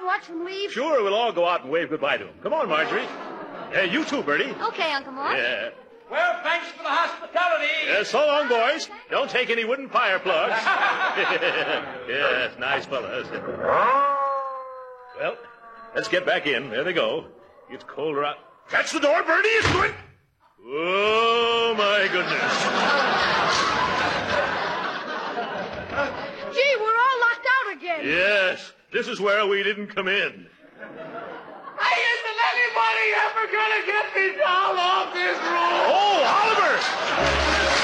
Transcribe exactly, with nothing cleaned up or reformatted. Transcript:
watch them leave? Sure, we'll all go out and wave goodbye to them. Come on, Marjorie. Hey, you too, Bertie. Okay, Uncle Mort. Yeah. Well, thanks for the hospitality. Yeah, so long, boys. Don't take any wooden fire plugs. Yes, nice fellas. Well, let's get back in. There they go. It's colder out. Catch the door, Bertie. It's going. Oh, my goodness. Gee, we're all locked out again. Yes, this is where we didn't come in. Hey, isn't anybody ever gonna get me down off this roof? Oh, Oliver!